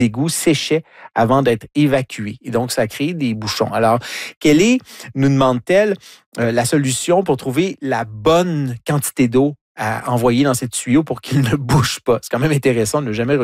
égouts séchaient avant d'être évacués. Et donc, ça a créé des bouchons. Alors, quelle est, nous demande-t-elle, la solution pour trouver la bonne quantité d'eau à envoyer dans ces tuyaux pour qu'ils ne bougent pas? C'est quand même intéressant de ne jamais